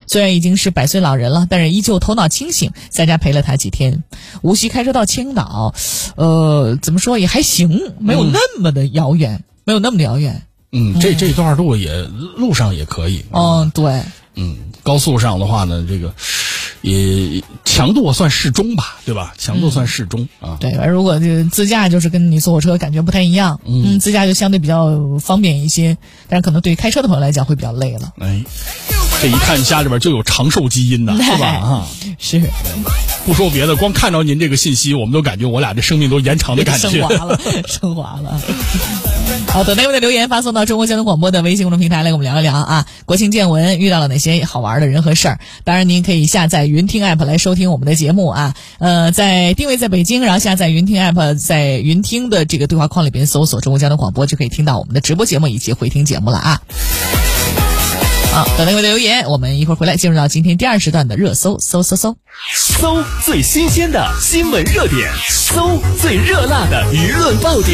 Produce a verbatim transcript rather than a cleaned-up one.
虽然已经是百岁老人了，但是依旧头脑清醒，在家陪了他几天。无锡开车到青岛，呃，怎么说也还行，没有那么的遥远，嗯、没有那么的遥远。 嗯，这这段路也路上也可以。 嗯，对。 嗯，高速上的话呢，这个也强度算适中吧，对吧？强度算适中、嗯、啊。 对，而如果这自驾就是跟你坐火车感觉不太一样，嗯，嗯自驾就相对比较方便一些，但是可能对于开车的朋友来讲会比较累了。 哎，这一看家里边就有长寿基因的，是吧？啊， 是。 不说别的，光看到您这个信息，我们都感觉我俩这生命都延长的感觉， 升华了，升华了。好，等待我的留言发送到中国交通广播的微信公众平台来跟我们聊一聊啊。国庆见闻遇到了哪些好玩的人和事儿？当然您可以下载云听 app 来收听我们的节目啊。呃，在定位在北京，然后下载云听 app， 在云听的这个对话框里边搜索中国交通广播，就可以听到我们的直播节目以及回听节目了啊。好，等待我的留言，我们一会儿回来进入到今天第二时段的热搜，搜搜搜， 搜最新鲜的新闻热点，搜最热辣的舆论爆点。